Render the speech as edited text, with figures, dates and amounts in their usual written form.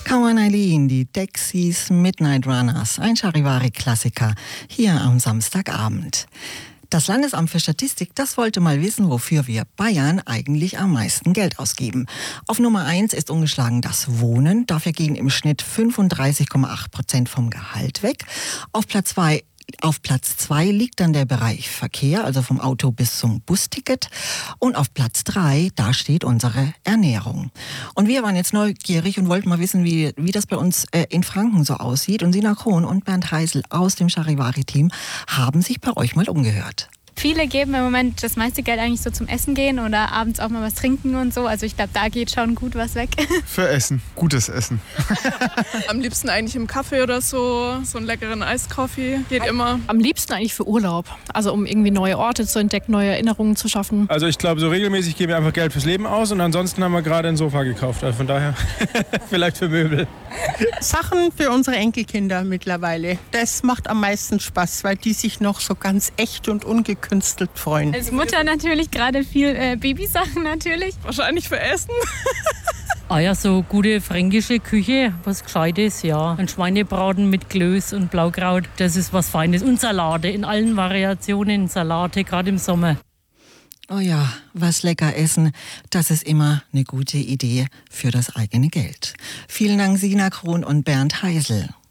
Kawan Eileen, die Dexys Midnight Runners, ein Charivari-Klassiker, hier am Samstagabend. Das Landesamt für Statistik, das wollte mal wissen, wofür wir Bayern eigentlich am meisten Geld ausgeben. Auf Nummer 1 ist ungeschlagen das Wohnen. Dafür gehen im Schnitt 35,8% vom Gehalt weg. Auf Platz 2 liegt dann der Bereich Verkehr, also vom Auto bis zum Busticket. Und auf Platz 3, da steht unsere Ernährung. Und wir waren jetzt neugierig und wollten mal wissen, wie das bei uns in Franken so aussieht. Und Sina Krohn und Bernd Heisel aus dem Charivari-Team haben sich bei euch mal umgehört. Viele geben im Moment das meiste Geld eigentlich so zum Essen gehen oder abends auch mal was trinken und so. Also ich glaube, da geht schon gut was weg. Für Essen, gutes Essen. Am liebsten eigentlich im Kaffee oder so einen leckeren Eiskaffee, geht immer. Am liebsten eigentlich für Urlaub, also um irgendwie neue Orte zu entdecken, neue Erinnerungen zu schaffen. Also ich glaube, so regelmäßig geben wir einfach Geld fürs Leben aus und ansonsten haben wir gerade ein Sofa gekauft. Also von daher vielleicht für Möbel. Sachen für unsere Enkelkinder mittlerweile. Das macht am meisten Spaß, weil die sich noch so ganz echt und ungekünstelt freuen. Als Mutter natürlich gerade viel Babysachen natürlich. Wahrscheinlich für Essen. Ah ja, so gute fränkische Küche, was Gescheites, ja. Ein Schweinebraten mit Klöß und Blaukraut, das ist was Feines. Und Salate in allen Variationen, Salate, gerade im Sommer. Oh ja, was lecker essen, das ist immer eine gute Idee für das eigene Geld. Vielen Dank, Sina Krohn und Bernd Heisel.